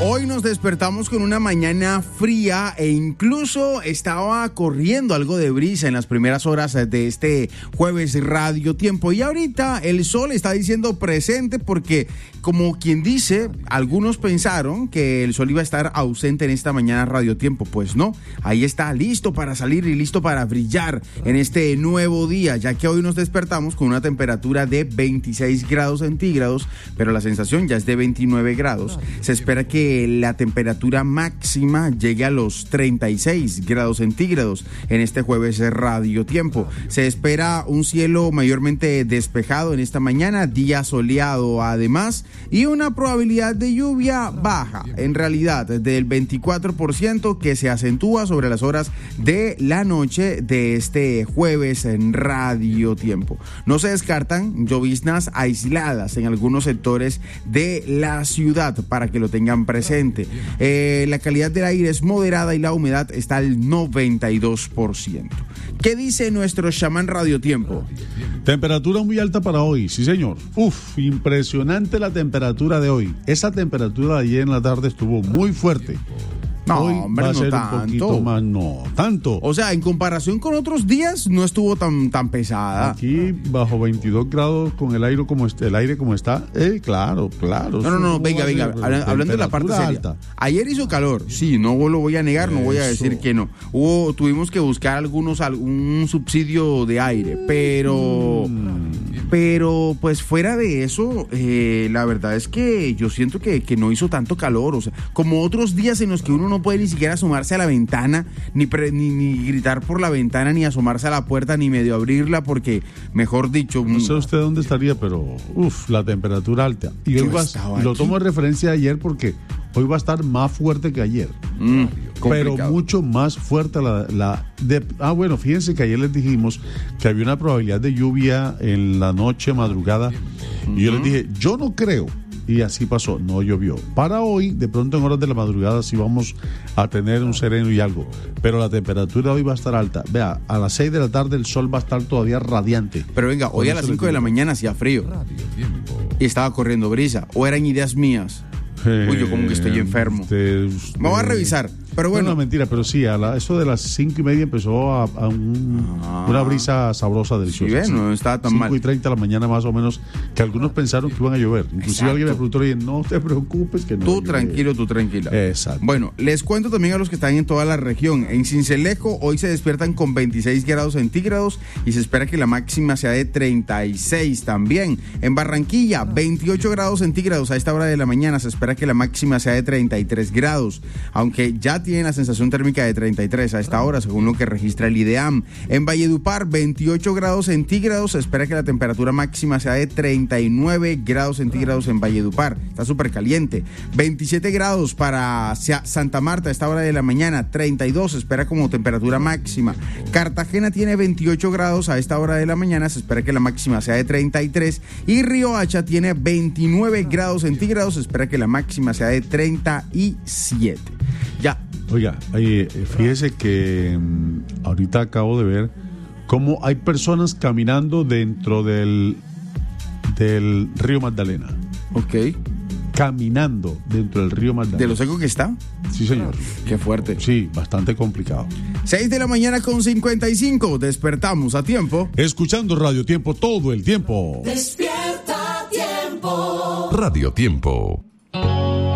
Hoy nos despertamos con una mañana fría e incluso estaba corriendo algo de brisa en las primeras horas de este jueves Radio Tiempo. Y ahorita el sol está diciendo presente porque, como quien dice, algunos pensaron que el sol iba a estar ausente en esta mañana Radio Tiempo. Pues no, ahí está, listo para salir y listo para brillar en este nuevo día, ya que hoy nos despertamos con una temperatura de 26 grados centígrados, pero la sensación ya es de 29 grados. Se espera que la temperatura máxima llegue a los 36 grados centígrados en este jueves de Radio Tiempo. Se espera un cielo mayormente despejado en esta mañana, día soleado además, y una probabilidad de lluvia baja, en realidad del 24%, que se acentúa sobre las horas de la noche de este jueves en Radio Tiempo. No se descartan lloviznas aisladas en algunos sectores de la ciudad para que lo tengan presente. La calidad del aire es moderada y la humedad está al 92%. ¿Qué dice nuestro chamán Radio Tiempo? Temperatura muy alta para hoy, sí señor. Impresionante la temperatura de hoy. Esa temperatura de ayer en la tarde estuvo muy fuerte. No, hoy hombre, va a no ser tanto. un poquito más, no tanto. O sea, en comparación con otros días, no estuvo tan pesada. Aquí bajo 22 grados con el aire como está. Claro. No, venga, hablando de la parte seria. Alta. Ayer hizo calor, sí, no lo voy a negar, no voy a decir que no. Tuvimos que buscar algún subsidio de aire, pero pues fuera de eso, la verdad es que yo siento que no hizo tanto calor, o sea, como otros días en los que uno no puede ni siquiera asomarse a la ventana, ni gritar por la ventana, ni asomarse a la puerta, ni medio abrirla, porque, mejor dicho... No sé usted dónde estaría, pero la temperatura alta. Y hoy lo tomo de referencia de ayer porque hoy va a estar más fuerte que ayer. Pero mucho más fuerte bueno, fíjense que ayer les dijimos que había una probabilidad de lluvia en la noche, madrugada, y yo les dije, yo no creo. Y así pasó, no llovió. Para hoy, de pronto en horas de la madrugada sí vamos a tener un sereno y algo, pero la temperatura hoy va a estar alta. Vea, a las 6 de la tarde el sol va a estar todavía radiante. Pero venga, hoy a las 5 de la mañana hacía frío y estaba corriendo brisa, o eran ideas mías. Uy, yo como que estoy enfermo. Me voy a revisar, pero bueno. No, mentira, pero sí, eso de las 5:30 empezó a una brisa sabrosa, deliciosa. Sí, no estaba tan mal. 5:30 de la mañana más o menos, que algunos pensaron que iban a llover. Inclusive alguien me preguntó, oye, no te preocupes que no. Tú tranquila. Exacto. Bueno, les cuento también a los que están en toda la región. En Sincelejo hoy se despiertan con 26 grados centígrados y se espera que la máxima sea de 36 también. En Barranquilla, 28 grados centígrados a esta hora de la mañana, se espera que la máxima sea de 33 grados, aunque ya tienen la sensación térmica de 33 a esta hora, según lo que registra el IDEAM. En Valledupar, 28 grados centígrados, se espera que la temperatura máxima sea de 39 grados centígrados en Valledupar, está súper caliente. 27 grados para Santa Marta a esta hora de la mañana, 32 se espera como temperatura máxima. Cartagena tiene 28 grados a esta hora de la mañana, se espera que la máxima sea de 33, y Riohacha tiene 29 grados centígrados, se espera que la máxima sea de 37. Ya. Oiga, fíjese que ahorita acabo de ver cómo hay personas caminando dentro del río Magdalena. Ok. Caminando dentro del río Magdalena. ¿De lo seco que está? Sí, señor. Qué fuerte. Sí, bastante complicado. 6 de la mañana con 55. Despertamos a tiempo. Escuchando Radio Tiempo todo el tiempo. Despierta a tiempo. Radio Tiempo.